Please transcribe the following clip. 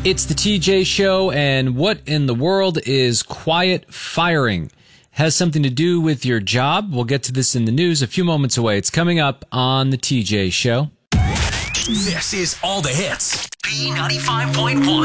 It's the TJ Show, and what in the world is quiet firing? Has something to do with your job? We'll get to this in the news a few moments away. It's coming up on the TJ Show. This is All the Hits. B95.1.